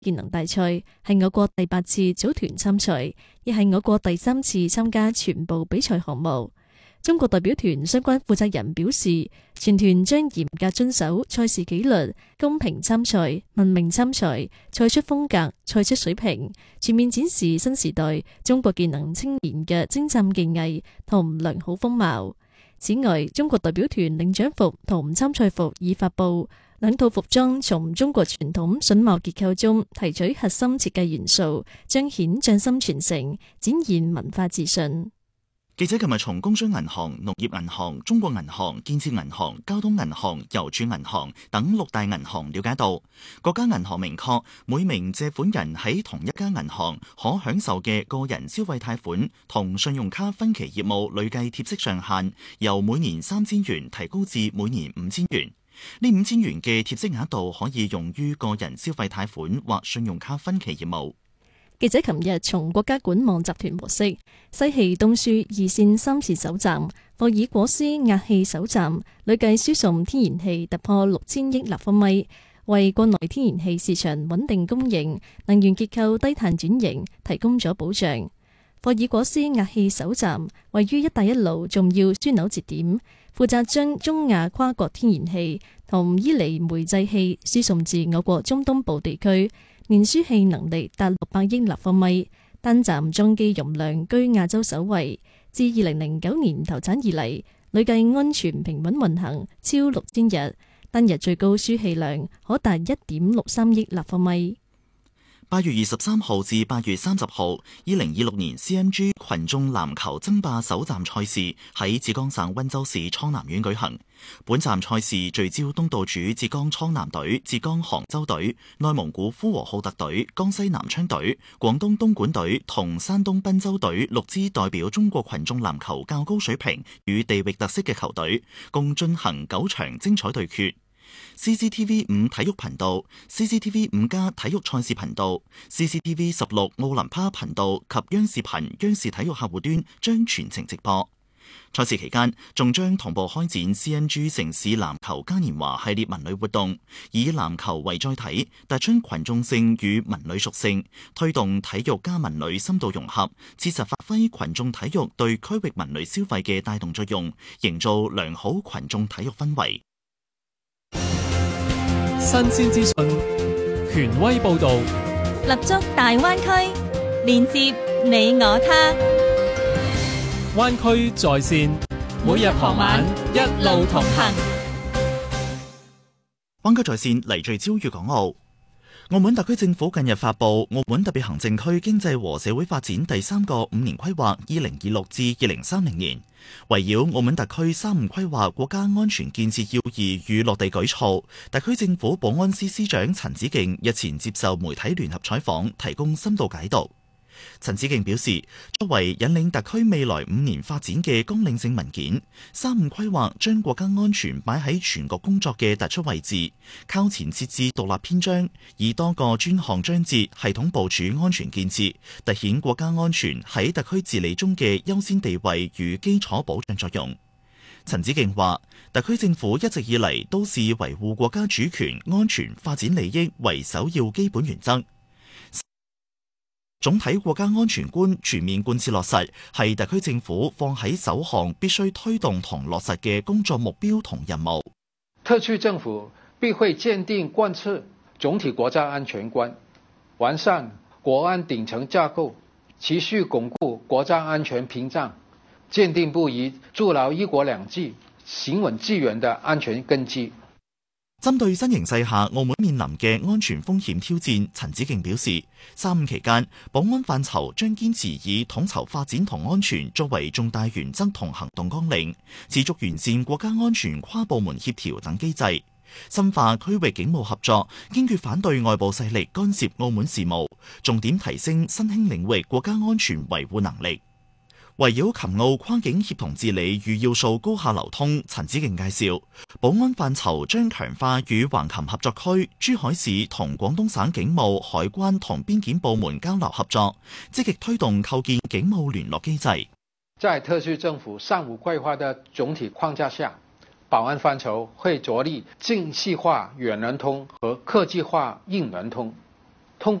技能大賽，係我國第8次組團參賽，亦係我國第3次參加全部比賽項目。中國代表團相關負責人表示，全團將嚴格遵守賽事紀律，公平參賽、文明參賽，賽出風格、賽出水平，全面展示新時代中國技能青年嘅精湛技藝同良好風貌。此外，中國代表團領獎服同參賽服已發布，兩套服裝從中國傳統榫卯結構中提取核心設計元素，彰顯匠心傳承，展現文化自信。 記者琴日從工商銀行、農業銀行、中國銀行、建設銀行、交通銀行、郵儲銀行等6大銀行了解到，國家銀行明確每名借款人喺同一家銀行可享受嘅個人消費貸款同信用卡分期業務累計貼息上限由每年3000元提高至每年5000元。呢5000元嘅貼息額度可以用於個人消費貸款或信用卡分期業務。 記者琴日從國家管網集團獲悉，西氣東輸2線3次首站霍爾果斯氬氣首站累計輸送天然氣突破6000億立方米，為國內天然氣市場穩定供應、能源結構低碳轉型提供咗保障。霍爾果斯氬氣首站位於一帶一路重要樞紐節點，負責將中亞跨國天然氣同伊犁煤製氣輸送至我國中東部地區。年輸氣能力達600億立方米，單站裝機容量居亞洲首位。自2009年投產以嚟，累計安全平穩運行超6000日，單日最高輸氣量可達1.63億立方米。 8月23號至8月30號，2026年 CMG 群眾籃球爭霸首站賽事喺浙江省溫州市蒼南縣舉行。本站賽事聚焦東道主浙江蒼南隊、浙江杭州隊、內蒙古呼和浩特隊、江西南昌隊、廣東東莞隊同山東濱州隊6支代表中國群眾籃球較高水平與地域特色嘅球隊，共進行9場精彩對決。CCTV 5體育頻道、CCTV 5加體育賽事頻道、CCTV 16奧林匹頻道及央視頻、央視體育客戶端將全程直播。賽事期間，仲將同步開展 CMG 城市籃球嘉年華系列文旅活動，以籃球為載體，突出群眾性與文旅屬性，推動體育加文旅深度融合，切實發揮群眾體育對區域文旅消費嘅帶動作用，營造良好群眾體育氛圍。 新鮮資訊，權威報導， 立足大灣區，連接你我他。 灣區在線，每日傍晚一路同行。 灣區在線嚟聚焦粵港澳。澳門特區政府近日發布《澳門特別行政區經濟和社會發展第3個5年規劃（2026至2030年）》，圍繞澳門特區3.5規劃國家安全建設要義與落地舉措，特區政府保安司司長陳子敬日前接受媒體聯合採訪，提供深度解讀。陳子敬表示，作為引領特區未來5年發展嘅綱領性文件，3.5規劃將國家安全擺喺全局工作嘅突出位置，靠前設置獨立篇章，以多個專項章節系統部署安全建設，凸顯國家安全喺特區治理中嘅優先地位與基礎保障作用。陳子敬話，特區政府一直以嚟都視維護國家主權、安全、發展利益為首要基本原則。總體國家安全觀全面貫徹落實，係特區政府放喺首項必須推動同落實嘅工作目標同任務。 特區政府必會堅定貫徹總體國家安全觀，完善國安頂層架構，持續鞏固國家安全屏障，堅定不移築牢一國兩制行穩致遠的安全根基。 針對新形勢下澳門面臨嘅安全風險挑戰，陳子敬表示，3.5期間，保安範疇將堅持以統籌發展同安全作為重大原則同行動綱領，持續完善國家安全跨部門協調等機制，深化區域警務合作，堅決反對外部勢力干涉澳門事務，重點提升新興領域國家安全維護能力。圍繞琴澳跨境協同治理與要素高效流通，陳子敬介紹，保安範疇將強化與橫琴合作區、珠海市同廣東省警務、海關同邊檢部門交流合作，積極推動構建警務聯絡機制。 在特區政府3.5規劃的總體框架下，保安範疇會着力精細化遠聯通和科技化硬聯通，